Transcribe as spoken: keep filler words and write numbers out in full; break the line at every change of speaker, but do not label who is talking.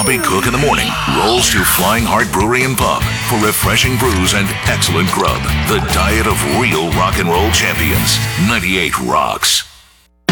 Bobby Cook in the morning rolls to Flying Heart Brewery and Pub for refreshing brews and excellent grub. The diet of real rock and roll champions. ninety-eight Rocks.